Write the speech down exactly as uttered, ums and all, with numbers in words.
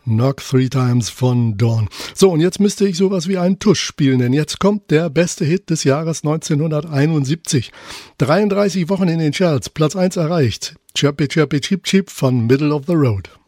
Knock Three Times von Dawn. So, und jetzt müsste ich sowas wie einen Tusch spielen, denn jetzt kommt der beste Hit des Jahres neunzehnhunderteinundsiebzig. dreiunddreißig Wochen in den Charts, Platz eins erreicht. Chirpy Chirpy Cheep Cheep von Middle of the Road.